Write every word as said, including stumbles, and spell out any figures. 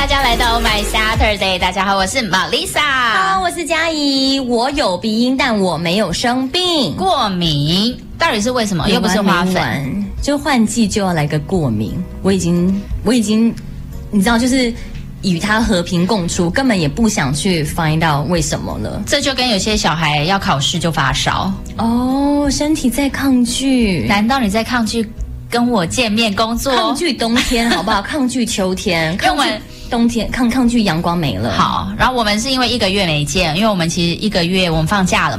大家来到 Oh My Saturday， 大家好，我是 Melissa。 好，我是佳怡。我有鼻音，但我没有生病。 过敏到底是为什么？又不是花粉， 就换季就要来个过敏。我已经，我已经，你知道，就是与它和平共处，根本也不想去 find out 为什么了。 这就跟有些小孩要考试就发烧哦，身体在抗拒。 难道你在抗拒跟我见面工作？ 抗拒冬天好不好？抗拒秋天，抗拒冬天，抗抗拒阳光没了。 好，然后我们是因为一个月没见，因为我们其实一个月我们放假了。